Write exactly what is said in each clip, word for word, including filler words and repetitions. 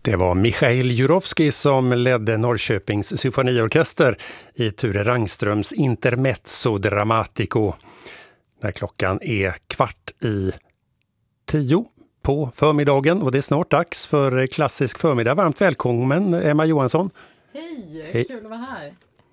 Det var Michail Jurovskij som ledde Norrköpings symfoniorkester i Ture Rangströms Intermezzo Dramatico. När klockan är kvart i tio på förmiddagen och det är snart dags för klassisk förmiddag. Varmt välkommen Emma Johansson. Hej, Hej. Kul att vara här.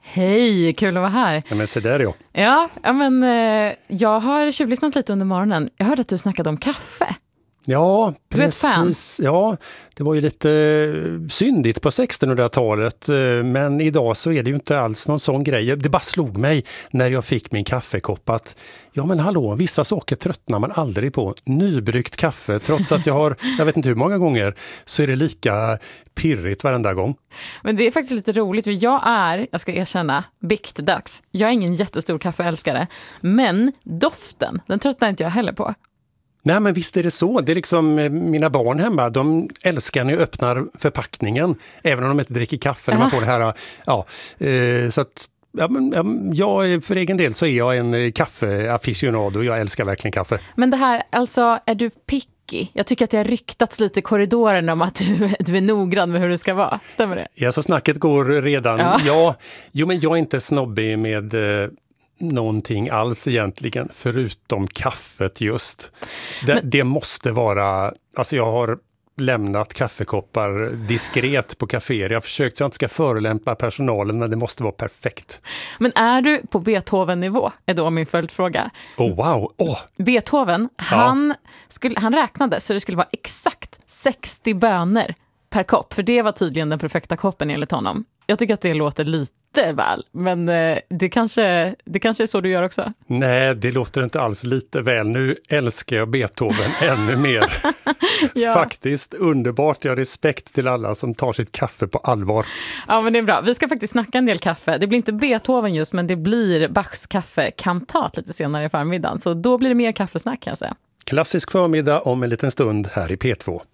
Hej, kul att vara här. Ja, men så där ja. Ja, ja men eh, jag har tjuvlyssnat lite under morgonen. Jag hörde att du snackade om kaffe. Ja, precis. Ja, det var ju lite syndigt på sextonhundratalet, men idag så är det ju inte alls någon sån grej. Det bara slog mig när jag fick min kaffekopp att, ja men hallå, vissa saker tröttnar man aldrig på. Nybryggt kaffe, trots att jag har, jag vet inte hur många gånger, så är det lika pirrigt varenda gång. Men det är faktiskt lite roligt, för jag är, jag ska erkänna, biktdags. Jag är ingen jättestor kaffeälskare, men doften, den tröttnar inte jag heller på. Nej, men visst är det så. Det är liksom mina barn hemma, de älskar när jag öppnar förpackningen, även om de inte dricker kaffe när man får det här. Ja, eh, så att ja, men, ja, jag, för egen del så är jag en kaffeaficionado och jag älskar verkligen kaffe. Men det här, alltså, är du picky? Jag tycker att det har ryktats lite i korridoren om att du, du är noggrann med hur det ska vara. Stämmer det? Ja, så snacket går redan. Ja. Ja, jo, men jag är inte snobbig med eh, någonting alls egentligen, förutom kaffet just. Det, men det måste vara, alltså jag har lämnat kaffekoppar diskret på kaféer. Jag har försökt så jag inte ska förolämpa personalen, men det måste vara perfekt. Men är du på Beethoven-nivå, är då min följdfråga. Oh wow! Oh. Beethoven, Ja. han, skulle, han räknade så det skulle vara exakt sextio bönor per kopp, för det var tydligen den perfekta koppen enligt honom. Jag tycker att det låter lite väl, men eh, det, kanske, det kanske är så du gör också. Nej, det låter inte alls lite väl. Nu älskar jag Beethoven ännu mer. Ja. Faktiskt underbart. Jag har respekt till alla som tar sitt kaffe på allvar. Ja, men det är bra. Vi ska faktiskt snacka en del kaffe. Det blir inte Beethoven just, men det blir Bachs kaffekantat lite senare i förmiddagen. Så då blir det mer kaffesnack kan jag säga. Klassisk förmiddag om en liten stund här i P två.